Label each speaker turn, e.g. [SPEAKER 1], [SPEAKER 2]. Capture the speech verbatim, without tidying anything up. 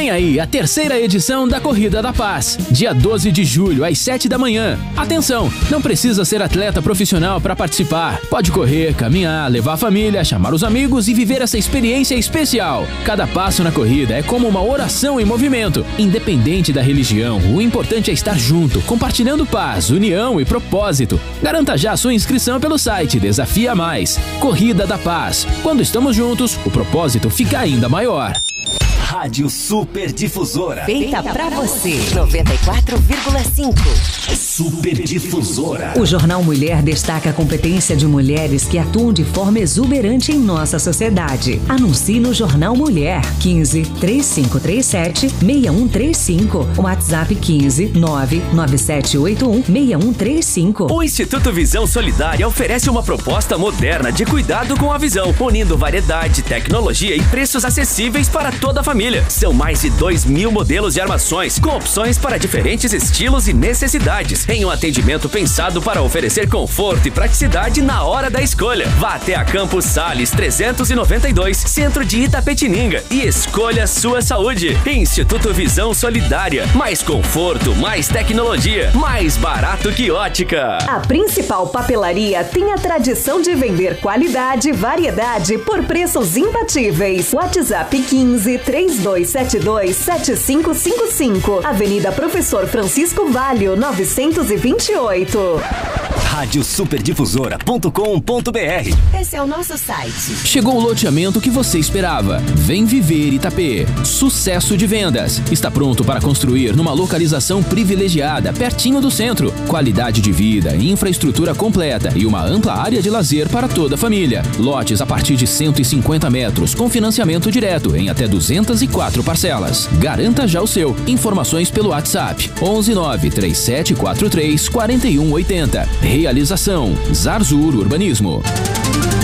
[SPEAKER 1] Vem aí a terceira edição da Corrida da Paz, dia doze de julho, às sete da manhã. Atenção, não precisa ser atleta profissional para participar. Pode correr, caminhar, levar a família, chamar os amigos e viver essa experiência especial. Cada passo na corrida é como uma oração em movimento. Independente da religião, o importante é estar junto, compartilhando paz, união e propósito. Garanta já sua inscrição pelo site Desafia Mais. Corrida da Paz. Quando estamos juntos, o propósito fica ainda maior.
[SPEAKER 2] Rádio Super Difusora.
[SPEAKER 3] Feita pra você. noventa e quatro vírgula cinco.
[SPEAKER 2] Super Difusora.
[SPEAKER 3] O Jornal Mulher destaca a competência de mulheres que atuam de forma exuberante em nossa sociedade. Anuncie no Jornal Mulher. quinze, três cinco três sete, seis um três cinco. WhatsApp quinze, nove nove sete oito um, seis um três cinco.
[SPEAKER 4] O Instituto Visão Solidária oferece uma proposta moderna de cuidado com a visão, unindo variedade, tecnologia e preços acessíveis para toda a família. São mais de dois mil modelos de armações, com opções para diferentes estilos e necessidades, em um atendimento pensado para oferecer conforto e praticidade na hora da escolha. Vá até a Campos Sales trezentos e noventa e dois, centro de Itapetininga, e escolha sua saúde. Instituto Visão Solidária. Mais conforto, mais tecnologia, mais barato que ótica.
[SPEAKER 5] A principal papelaria tem a tradição de vender qualidade e variedade por preços imbatíveis. WhatsApp quinze, três dois sete dois, sete cinco cinco cinco. Avenida Professor Francisco Valho, novecentos e vinte e oito.
[SPEAKER 2] rádio super difusora ponto com ponto br.
[SPEAKER 3] Esse é o nosso site.
[SPEAKER 1] Chegou o loteamento que você esperava. Vem viver Itapê. Sucesso de vendas. Está pronto para construir numa localização privilegiada, pertinho do centro. Qualidade de vida, infraestrutura completa e uma ampla área de lazer para toda a família. Lotes a partir de cento e cinquenta metros, com financiamento direto em até duzentas e quatro parcelas. Garanta já o seu. Informações pelo WhatsApp onze nove três sete quatro três quatro um oito zero. Realização Zarzur Urbanismo.